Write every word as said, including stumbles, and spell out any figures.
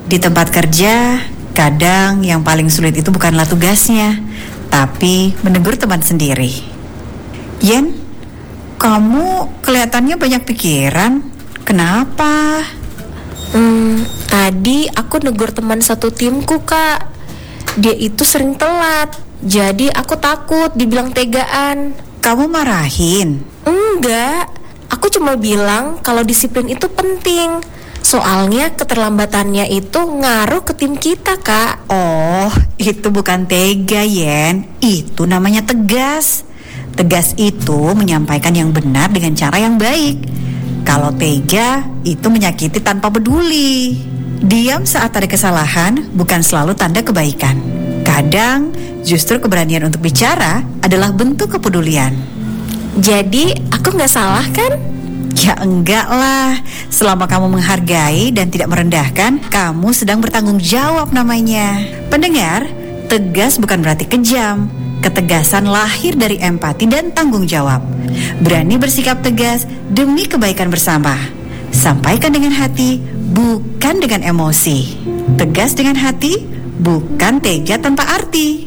Di tempat kerja, kadang yang paling sulit itu bukanlah tugasnya, tapi menegur teman sendiri. Yen, kamu kelihatannya banyak pikiran. Kenapa? Hmm, tadi aku negur teman satu timku, Kak. Dia itu sering telat, jadi aku takut dibilang tegaan. Kamu marahin? Enggak, aku cuma bilang kalau disiplin itu penting. Soalnya keterlambatannya itu ngaruh ke tim kita, Kak. Oh, itu bukan tega, Yen. Itu namanya tegas. Tegas itu menyampaikan yang benar dengan cara yang baik. Kalau tega, itu menyakiti tanpa peduli. Diam saat ada kesalahan bukan selalu tanda kebaikan. Kadang, justru keberanian untuk bicara adalah bentuk kepedulian. Jadi, aku nggak salah kan? Ya enggak lah, selama kamu menghargai dan tidak merendahkan, kamu sedang bertanggung jawab namanya. Pendengar, tegas bukan berarti kejam. Ketegasan lahir dari empati dan tanggung jawab. Berani bersikap tegas demi kebaikan bersama. Sampaikan dengan hati, bukan dengan emosi. Tegas dengan hati, bukan tega tanpa arti.